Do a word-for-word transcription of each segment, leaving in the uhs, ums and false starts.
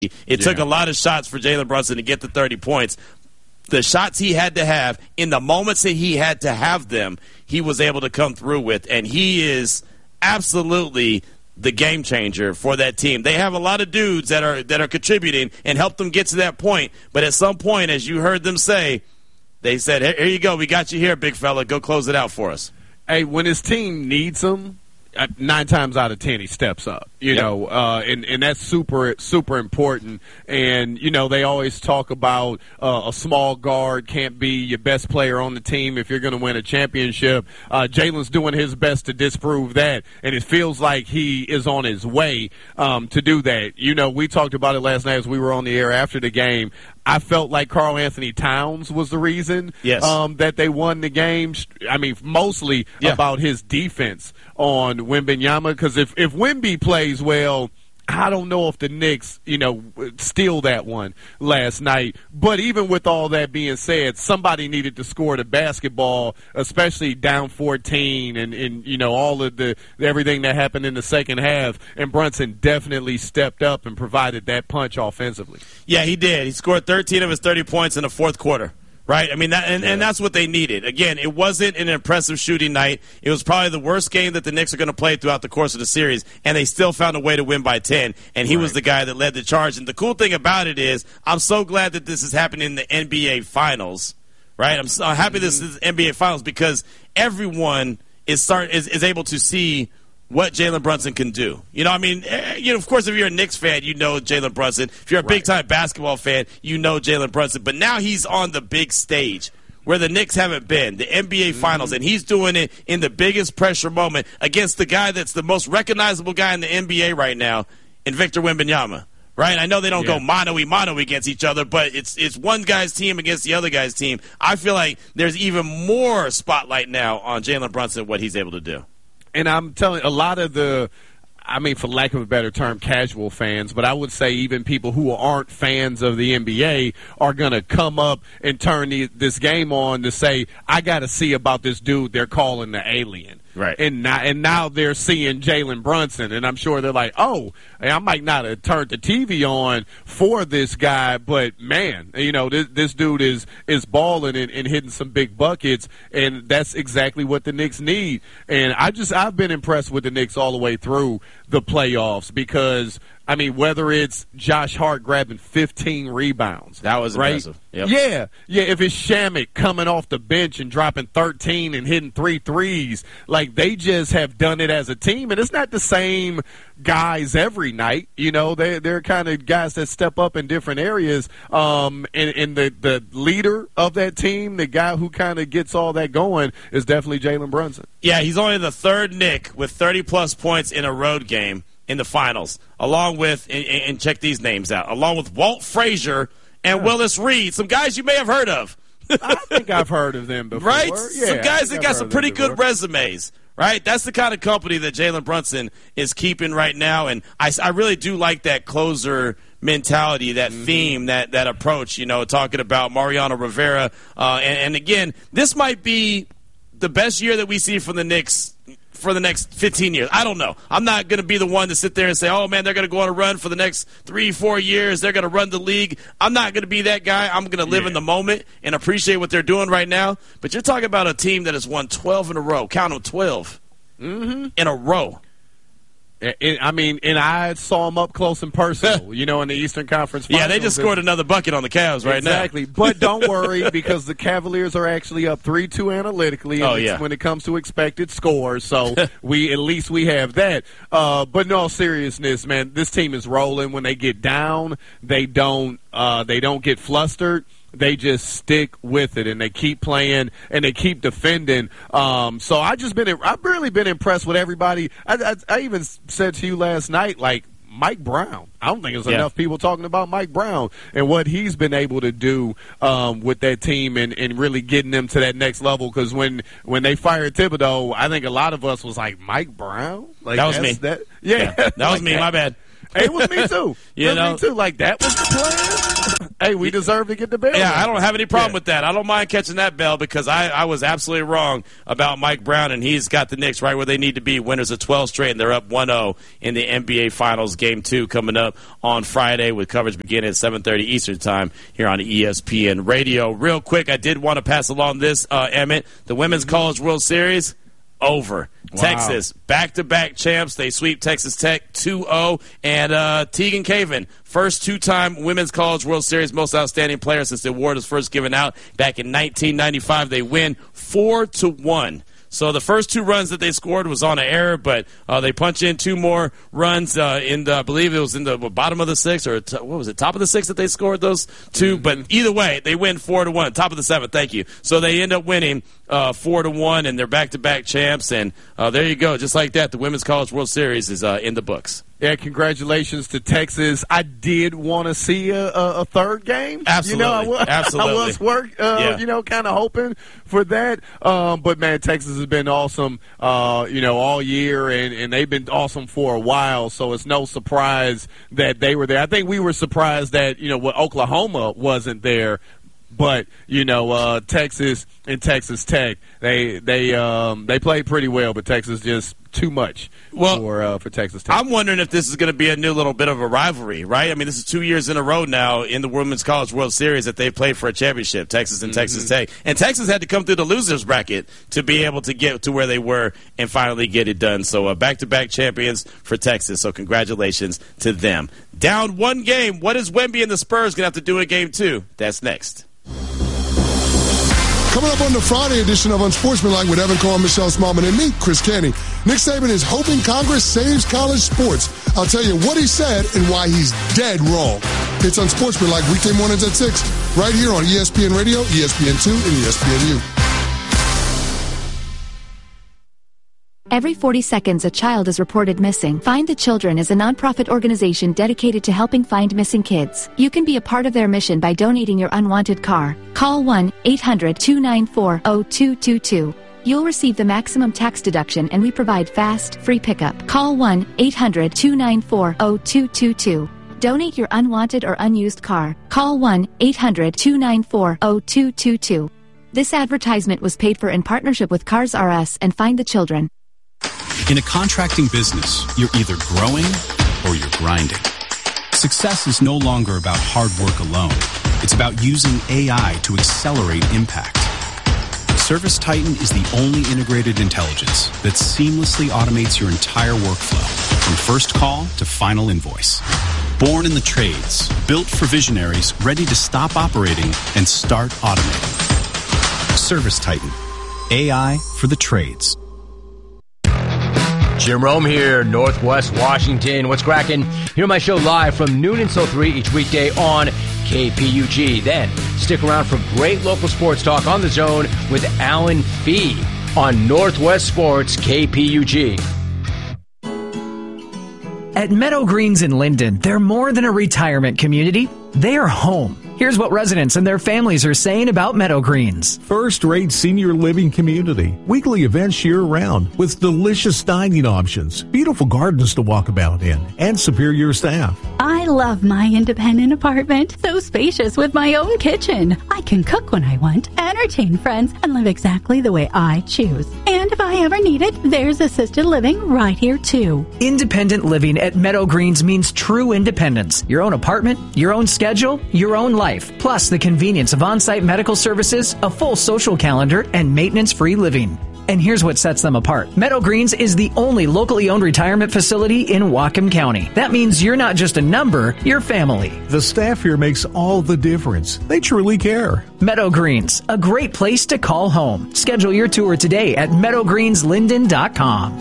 It yeah. took a lot of shots for Jalen Brunson to get the thirty points. The shots he had to have, in the moments that he had to have them, he was able to come through with, and he is absolutely the game changer for that team. They have a lot of dudes that are that are contributing and help them get to that point, but at some point, as you heard them say, they said, here you go, we got you here, big fella, go close it out for us. Hey, when his team needs him, nine times out of ten he steps up, you yep. know, uh, and, and that's super, super important. And, you know, they always talk about uh, a small guard can't be your best player on the team if you're going to win a championship. Uh, Jalen's doing his best to disprove that, and it feels like he is on his way um, to do that. You know, we talked about it last night as we were on the air after the game. I felt like Karl Anthony Towns was the reason yes. um, that they won the game. I mean, mostly yeah. about his defense on Wembanyama, because if, if Wemby plays well, I don't know if the Knicks, you know, steal that one last night. But even with all that being said, somebody needed to score the basketball, especially down fourteen and, and you know, all of the everything that happened in the second half. And Brunson definitely stepped up and provided that punch offensively. Yeah, he did. He scored thirteen of his thirty points in the fourth quarter. Right? I mean, that, and, yeah. and that's what they needed. Again, it wasn't an impressive shooting night. It was probably the worst game that the Knicks are going to play throughout the course of the series, and they still found a way to win by ten, and he right. was the guy that led the charge. And the cool thing about it is I'm so glad that this is happening in the N B A Finals, right? I'm so happy mm-hmm. this is N B A Finals because everyone is start is, is able to see what Jalen Brunson can do. You know, I mean, you know, of course, if you're a Knicks fan, you know Jalen Brunson. If you're a right. big-time basketball fan, you know Jalen Brunson. But now he's on the big stage where the Knicks haven't been, the N B A Finals, mm-hmm. and he's doing it in the biggest pressure moment against the guy that's the most recognizable guy in the N B A right now, in Victor Wembanyama. Right? I know they don't yeah. go mano-y-mano against each other, but it's it's one guy's team against the other guy's team. I feel like there's even more spotlight now on Jalen Brunson, what he's able to do. And I'm telling a lot of the, I mean, for lack of a better term, casual fans, but I would say even people who aren't fans of the N B A are going to come up and turn the, this game on to say, I got to see about this dude they're calling the alien. Right. And now, and now they're seeing Jalen Brunson, and I'm sure they're like, oh, I might not have turned the T V on for this guy, but, man, you know, this, this dude is, is balling and, and hitting some big buckets, and that's exactly what the Knicks need. And I just, I've been impressed with the Knicks all the way through the playoffs because, I mean, whether it's Josh Hart grabbing fifteen rebounds. That was right? impressive. Yep. Yeah. Yeah, if it's Shamet coming off the bench and dropping thirteen and hitting three threes, like they just have done it as a team. And it's not the same guys every night. You know, they, they're kind of guys that step up in different areas. Um, and, and the, the leader of that team, the guy who kind of gets all that going, is definitely Jalen Brunson. Yeah, he's only the third Knick with thirty-plus points in a road game in the finals, along with, and, and check these names out, along with Walt Frazier and yeah. Willis Reed, some guys you may have heard of. I think I've heard of them before. Right? Yeah, some guys that I've got some pretty good resumes. Right? That's the kind of company that Jalen Brunson is keeping right now, and I, I really do like that closer mentality, that mm-hmm. theme, that, that approach, you know, talking about Mariano Rivera. Uh, and, and, again, this might be the best year that we see from the Knicks for the next fifteen years. I don't know. I'm not going to be the one to sit there and say, oh, man, they're going to go on a run for the next three, four years. They're going to run the league. I'm not going to be that guy. I'm going to live yeah. in the moment and appreciate what they're doing right now. But you're talking about a team that has won twelve in a row. Count them, twelve mm-hmm. in a row. I mean, and I saw them up close and personal, you know, in the Eastern Conference Finals. Yeah, they just scored another bucket on the Cavs right exactly. now. Exactly. But don't worry, because the Cavaliers are actually up three two analytically oh, yeah. when it comes to expected scores. So we at least we have that. Uh, but in all seriousness, man, this team is rolling. When they get down, they don't uh, they don't get flustered. They just stick with it, and they keep playing, and they keep defending. Um, so I just been, I've really been impressed with everybody. I, I, I even said to you last night, like Mike Brown. I don't think there's yeah. enough people talking about Mike Brown and what he's been able to do um, with that team and, and really getting them to that next level. Because when when they fired Thibodeau, I think a lot of us was like, Mike Brown? Like, that was me. That, yeah, yeah, that was like me. that. My bad. It was me too. you it was know? me too. Like that was the plan. Hey, we deserve to get the bell. Yeah, I don't have any problem yeah. with that. I don't mind catching that bell because I, I was absolutely wrong about Mike Brown, and he's got the Knicks right where they need to be. Winners of twelve straight, and they're up one oh in the N B A Finals. Game two coming up on Friday with coverage beginning at seven thirty Eastern Time here on E S P N Radio. Real quick, I did want to pass along this, uh, Emmett. The Women's College World Series, over. Wow. Texas, back-to-back champs. They sweep Texas Tech two oh. And uh, Tegan Caven, first two-time Women's College World Series Most Outstanding Player since the award was first given out back in nineteen ninety-five. They win four to one. So the first two runs that they scored was on an error, but uh, they punch in two more runs uh, in the, I believe it was in the bottom of the sixth, or t- what was it, top of the sixth that they scored those two. Mm-hmm. But either way, they win four to one, top of the seventh. Thank you. So they end up winning uh, four to one, and they're back-to-back champs. And uh, there you go, just like that, the Women's College World Series is uh, in the books. Yeah, congratulations to Texas. I did want to see a, a, a third game. Absolutely. You know, I was, Absolutely. I was work, uh, yeah. you know, kind of hoping for that. Um, but, man, Texas has been awesome, uh, you know, all year, and, and they've been awesome for a while. So it's no surprise that they were there. I think we were surprised that, you know, what Oklahoma wasn't there. But, you know, uh, Texas and Texas Tech, they they um, they played pretty well, but Texas just too much well, for uh, for Texas Tech. I'm wondering if this is going to be a new little bit of a rivalry, right? I mean, this is two years in a row now in the Women's College World Series that they've played for a championship, Texas and mm-hmm. Texas Tech. And Texas had to come through the losers bracket to be able to get to where they were and finally get it done. So uh, back-to-back champions for Texas, so congratulations to them. Down one game, what is Wemby and the Spurs going to have to do in game two? That's next. Coming up on the Friday edition of Unsportsmanlike with Evan Cohen, Michelle Smallman, and me, Chris Canty. Nick Saban is hoping Congress saves college sports. I'll tell you what he said and why he's dead wrong. It's Unsportsmanlike weekday mornings at six, right here on E S P N Radio, E S P N two, and E S P N U. Every forty seconds, a child is reported missing. Find the Children is a nonprofit organization dedicated to helping find missing kids. You can be a part of their mission by donating your unwanted car. Call one eight hundred two nine four zero two two two. You'll receive the maximum tax deduction, and we provide fast, free pickup. Call one eight hundred two nine four zero two two two. Donate your unwanted or unused car. Call one eight hundred two nine four zero two two two. This advertisement was paid for in partnership with Cars R Us and Find the Children. In a contracting business, you're either growing or you're grinding. Success is no longer about hard work alone. It's about using A I to accelerate impact. ServiceTitan is the only integrated intelligence that seamlessly automates your entire workflow, from first call to final invoice. Born in the trades, built for visionaries ready to stop operating and start automating. ServiceTitan, A I for the trades. Jim Rome here, Northwest Washington. What's cracking? Hear my show live from noon until three each weekday on K P U G. Then stick around for great local sports talk on The Zone with Alan Fee on Northwest Sports K P U G. At Meadow Greens in Linden, they're more than a retirement community. They are home. Here's what residents and their families are saying about Meadow Greens. First-rate senior living community. Weekly events year-round with delicious dining options, beautiful gardens to walk about in, and superior staff. I love my independent apartment. So spacious with my own kitchen. I can cook when I want, entertain friends, and live exactly the way I choose. And if I ever need it, there's assisted living right here, too. Independent living at Meadow Greens means true independence. Your own apartment, your own schedule, your own life. Plus the convenience of on-site medical services, a full social calendar, and maintenance-free living. And here's what sets them apart. Meadow Greens is the only locally owned retirement facility in Whatcom County. That means you're not just a number, you're family. The staff here makes all the difference. They truly care. Meadow Greens, a great place to call home. Schedule your tour today at meadow greens linden dot com.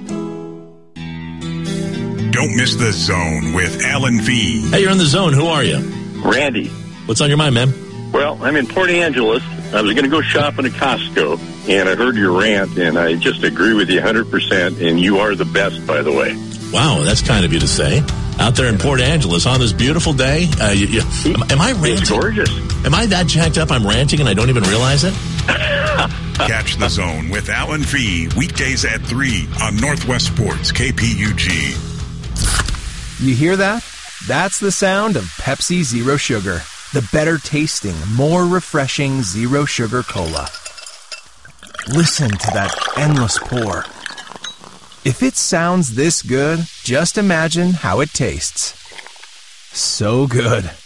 Don't miss The Zone with Alan Fee. Hey, you're in The Zone. Who are you? Randy. What's on your mind, man? Well, I'm in Port Angeles. I was going to go shopping at Costco, and I heard your rant, and I just agree with you one hundred percent, and you are the best, by the way. Wow, that's kind of you to say. Out there in Port Angeles on this beautiful day. Uh, you, you, am, am I ranting? It's gorgeous. Am I that jacked up I'm ranting and I don't even realize it? Catch The Zone with Alan Fee weekdays at three on Northwest Sports K P U G. You hear that? That's the sound of Pepsi Zero Sugar. the better tasting, more refreshing zero sugar cola. Listen to that endless pour. If it sounds this good, just imagine how it tastes. So good.